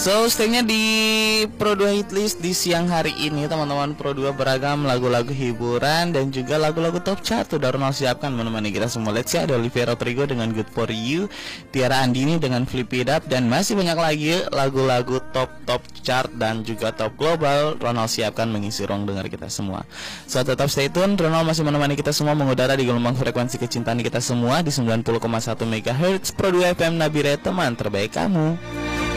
So, stay-nya di Pro 2 Hitlist di siang hari ini, teman-teman. Pro 2 beragam lagu-lagu hiburan dan juga lagu-lagu top chart udah Ronald siapkan menemani kita semua. Let's see, ada Olivia Rodrigo dengan Good For You, Tiara Andini dengan Flip It Up, dan masih banyak lagi lagu-lagu top chart dan juga top global Ronald siapkan mengisi ruang dengar kita semua. So, tetap stay tune. Ronald masih menemani kita semua mengudara di gelombang frekuensi kecintaan kita semua di 90,1 MHz Pro 2 FM Nabire, teman terbaik kamu.